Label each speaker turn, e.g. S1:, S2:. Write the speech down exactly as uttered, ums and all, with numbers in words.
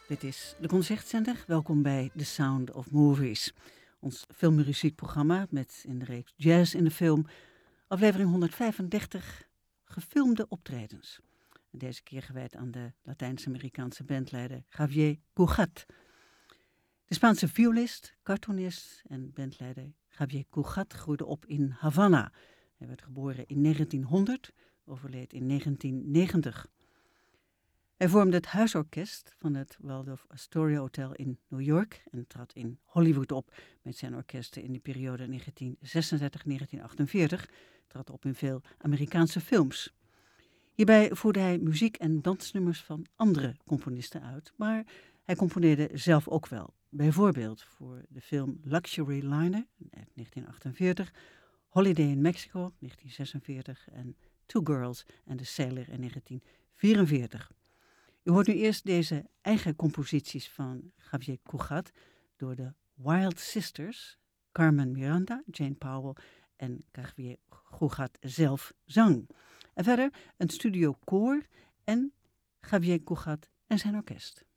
S1: Dit is de Concertzender. Welkom bij The Sound of Movies. Ons filmmuziekprogramma met in de reeks Jazz in de film. Aflevering honderdvijfendertig, gefilmde optredens. Deze keer gewijd aan de Latijns-Amerikaanse bandleider Javier Cugat. De Spaanse violist, cartoonist en bandleider Javier Cugat groeide op in Havana. Hij werd geboren in negentienhonderd, overleed in negentien negentig. Hij vormde het huisorkest van het Waldorf Astoria Hotel in New York en trad in Hollywood op met zijn orkesten in de periode negentien zesendertig tot negentien achtenveertig, trad op in veel Amerikaanse films. Hierbij voerde hij muziek- en dansnummers van andere componisten uit, maar hij componeerde zelf ook wel. Bijvoorbeeld voor de film Luxury Liner uit negentien achtenveertig, Holiday in Mexico negentien zesenveertig en Two Girls and a Sailor in negentien vierenveertig. U hoort nu eerst deze eigen composities van Javier Cugat door de Wild Sisters, Carmen Miranda, Jane Powell en Javier Cugat zelf zang. En verder een studiokoor en Javier Cugat en zijn orkest.